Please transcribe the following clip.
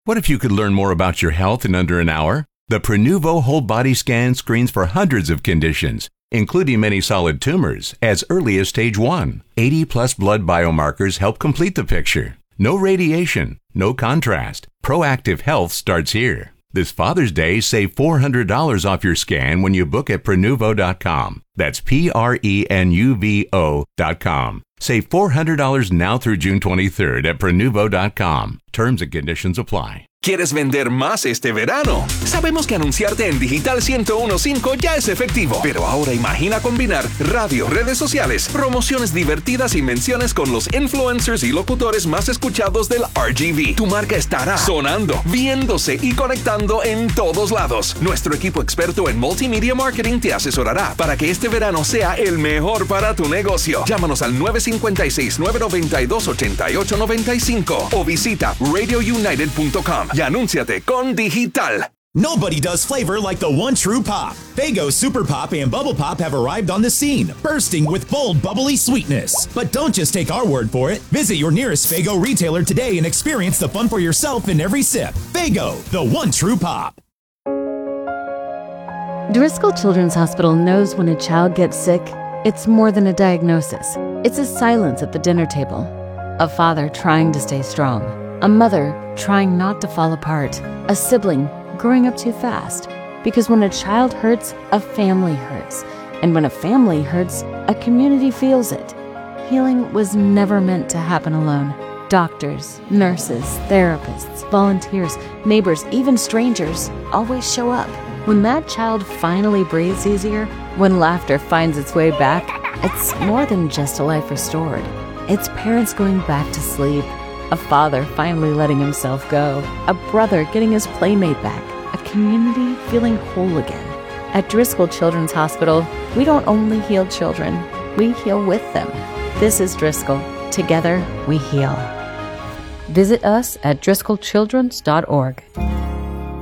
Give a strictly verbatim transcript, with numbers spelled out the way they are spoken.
What if you could learn more about your health in under an hour? The Prenuvo Whole Body Scan screens for hundreds of conditions, including many solid tumors, as early as stage one. eighty plus blood biomarkers help complete the picture. No radiation, no contrast. Proactive health starts here. This Father's Day, save four hundred dollars off your scan when you book at Prenuvo dot com. That's P R E N U V O dot com. Save four hundred dollars now through June twenty-third at Prenuvo dot com. Terms and conditions apply. ¿Quieres vender más este verano? Sabemos que anunciarte en Digital ciento uno punto cinco ya es efectivo, pero ahora imagina combinar radio, redes sociales, promociones divertidas y menciones con los influencers y locutores más escuchados del R G V. Tu marca estará sonando, viéndose y conectando en todos lados. Nuestro equipo experto en multimedia marketing te asesorará para que este verano sea el mejor para tu negocio. Llámanos al nueve cinco seis, nueve nueve dos, ocho ocho nueve cinco o visita radio united punto com. Y anúnciate con Digital. Nobody does flavor like the one true pop. Faygo Super Pop and Bubble Pop have arrived on the scene, bursting with bold, bubbly sweetness. But don't just take our word for it. Visit your nearest Faygo retailer today and experience the fun for yourself in every sip. Faygo, the one true pop. Driscoll Children's Hospital knows when a child gets sick, it's more than a diagnosis. It's a silence at the dinner table. A father trying to stay strong. A mother trying not to fall apart. A sibling growing up too fast. Because when a child hurts, a family hurts. And when a family hurts, a community feels it. Healing was never meant to happen alone. Doctors, nurses, therapists, volunteers, neighbors, even strangers always show up. When that child finally breathes easier, when laughter finds its way back, it's more than just a life restored. It's parents going back to sleep. A father finally letting himself go. A brother getting his playmate back. A community feeling whole again. At Driscoll Children's Hospital, we don't only heal children, we heal with them. This is Driscoll. Together, we heal. Visit us at driscoll childrens dot org.